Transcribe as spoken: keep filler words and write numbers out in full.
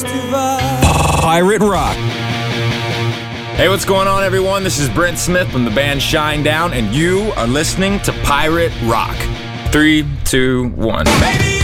Pirate Rock. Hey, what's going on, everyone? This is Brent Smith from the band Shinedown, and you are listening to Pirate Rock. Three, two, one. Baby,